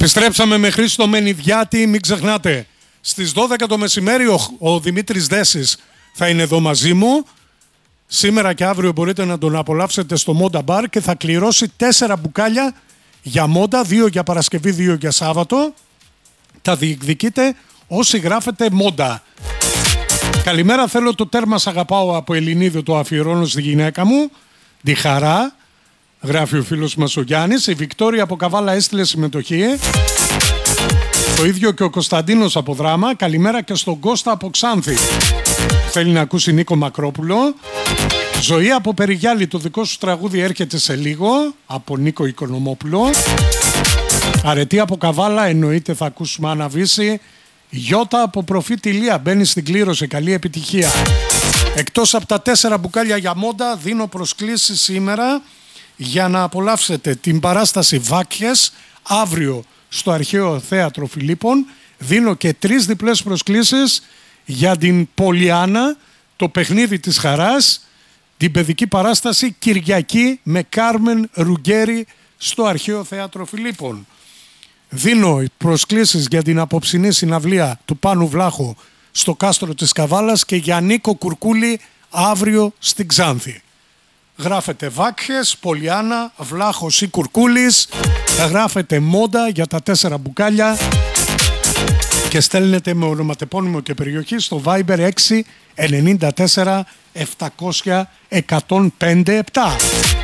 Επιστρέψαμε με Χρήστο Μενιδιάτη. Μην ξεχνάτε, στις 12 το μεσημέρι ο Δημήτρης Δέσης θα είναι εδώ μαζί μου. Σήμερα και αύριο μπορείτε να τον απολαύσετε στο Monda Bar και θα κληρώσει 4 μπουκάλια για Monda, 2 για Παρασκευή, 2 για Σάββατο. Τα διεκδικείτε όσοι γράφετε Monda. Καλημέρα, θέλω το τέρμα σ' αγαπάω από Ελληνίδιο, το αφιερώνω στη γυναίκα μου, τη Χαρά. Γράφει ο φίλος μας ο Γιάννης. Η Βικτόρια από Καβάλα έστειλε συμμετοχή. Το ίδιο και ο Κωνσταντίνος από Δράμα. Καλημέρα και στον Κώστα από Ξάνθη. Θέλει να ακούσει Νίκο Μακρόπουλο. Ζωή από Περιγιάλη, το δικό σου τραγούδι έρχεται σε λίγο, από Νίκο Οικονομόπουλο. Αρετή από Καβάλα, εννοείται θα ακούσουμε Αναβίση. Γιώτα από Προφήτη Ηλία, μπαίνει στην κλήρωση, καλή επιτυχία. Εκτός από τα 4 μπουκάλια για Monda, δίνω προσκλήσεις σήμερα για να απολαύσετε την παράσταση Βάκχες αύριο στο Αρχαίο Θέατρο Φιλίππων. Δίνω και 3 διπλές προσκλήσεις για την Πολιάνα, το παιχνίδι της χαράς, την παιδική παράσταση Κυριακή με Κάρμεν Ρουγκέρι στο Αρχαίο Θέατρο Φιλίππων. Δίνω προσκλήσεις για την απόψινή συναυλία του Πάνου Βλάχου στο κάστρο της Καβάλας και για Νίκο Κουρκούλη αύριο στην Ξάνθη. Γράφετε Βάκχες, Πολιάνα, Βλάχος ή Κουρκούλης, γράφετε Monda για τα 4 μπουκάλια και στέλνετε με ονοματεπώνυμο και περιοχή στο Viber 6 94 700 105 7.